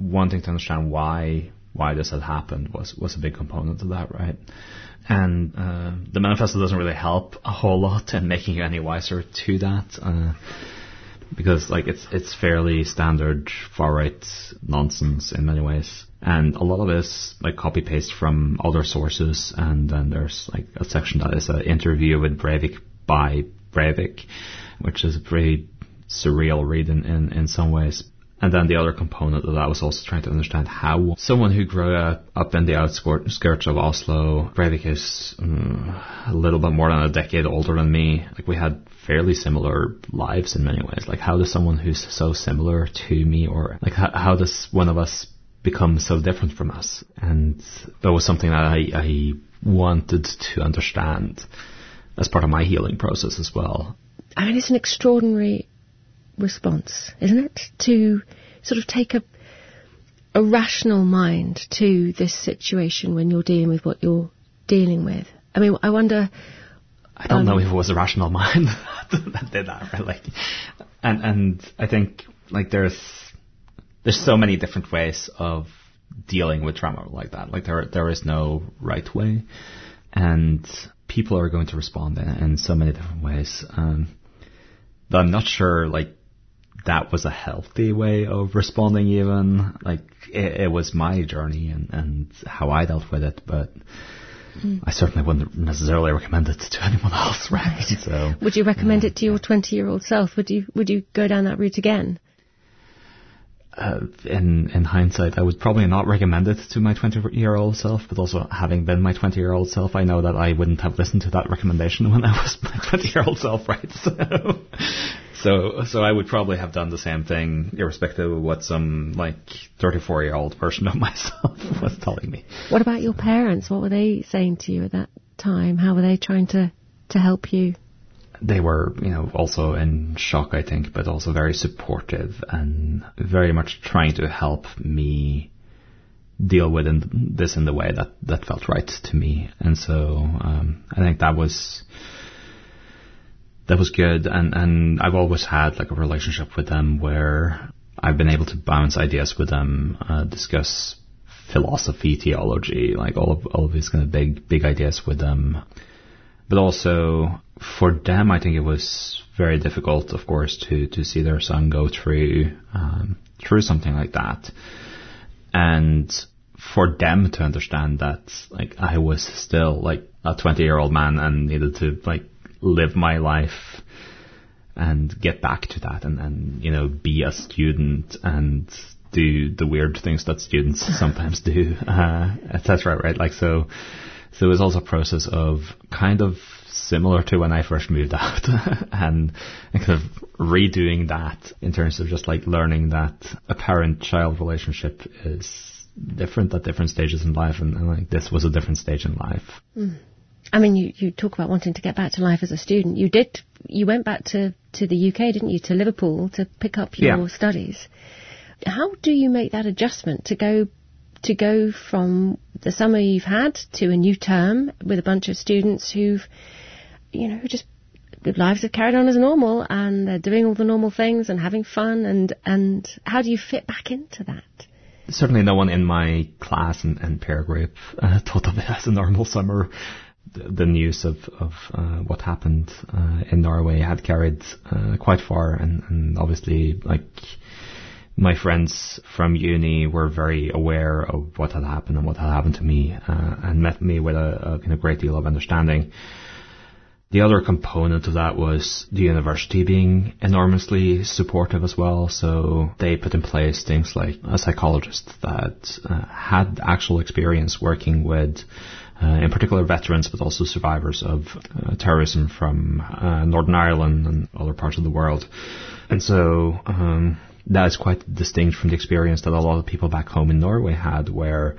wanting to understand why this had happened was a big component of that, right? And the manifesto doesn't really help a whole lot in making you any wiser to that, because like it's fairly standard far right nonsense in many ways, and a lot of it is like copy paste from other sources. And then there's like a section that is an interview with Breivik by Breivik, which is a pretty surreal read in some ways. And then the other component of that was also trying to understand how someone who grew up in the outskirts of Oslo, Breivik is a little bit more than a decade older than me. Like, we had fairly similar lives in many ways. Like, how does someone who's so similar to me, or like how does one of us become so different from us? And that was something that I wanted to understand as part of my healing process as well. I mean, it's an extraordinary response, isn't it, to sort of take a rational mind to this situation when you're dealing with what you're dealing with. I mean, I wonder... I don't know if it was a rational mind that did that, right? Like, and I think like there's so many different ways of dealing with trauma like that. Like, there is no right way, and people are going to respond in so many different ways. But I'm not sure like that was a healthy way of responding even. Like, it was my journey and how I dealt with it, but I certainly wouldn't necessarily recommend it to anyone else, right? So, would you recommend it to your 20-year-old self? Would you go down that route again? In hindsight, I would probably not recommend it to my 20-year-old self, but also having been my 20-year-old self, I know that I wouldn't have listened to that recommendation when I was my 20-year-old self, right? So I would probably have done the same thing, irrespective of what some like 34-year-old version of myself was telling me. What about your parents? What were they saying to you at that time? How were they trying to help you? They were, also in shock, I think, but also very supportive and very much trying to help me deal with this in the way that felt right to me. And so I think that was good. And I've always had like a relationship with them where I've been able to bounce ideas with them, discuss philosophy, theology, like all of these kind of big ideas with them. But also for them, I think it was very difficult, of course, to see their son go through something like that. And for them to understand that, like, I was still like a 20-year-old man and needed to like live my life and get back to that and be a student and do the weird things that students sometimes do, etc. Right? Like, so it was also a process of kind of similar to when I first moved out and kind of redoing that in terms of just like learning that a parent-child relationship is different at different stages in life, and like this was a different stage in life. I mean, you talk about wanting to get back to life as a student. You went back to the UK, didn't you, to Liverpool to pick up your studies. How do you make that adjustment to go from the summer you've had to a new term with a bunch of students who've, just their lives have carried on as normal and they're doing all the normal things and having fun, and how do you fit back into that? Certainly no one in my class and peer group thought of it as a normal summer. The news of what happened in Norway had carried quite far, and obviously, like, my friends from uni were very aware of what had happened and what had happened to me, and met me with a kind of great deal of understanding. The other component of that was the university being enormously supportive as well. So they put in place things like a psychologist that had actual experience working with, in particular, veterans, but also survivors of terrorism from Northern Ireland and other parts of the world. And so that is quite distinct from the experience that a lot of people back home in Norway had, where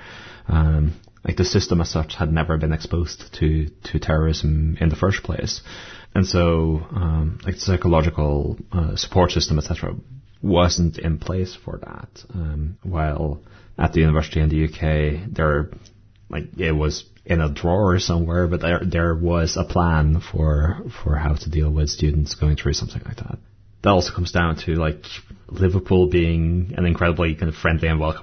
like the system as such had never been exposed to terrorism in the first place. And so like the psychological support system, etc., wasn't in place for that. While at the university in the UK, it was in a drawer somewhere, but there was a plan for how to deal with students going through something like that. That also comes down to like Liverpool being an incredibly kind of friendly and welcoming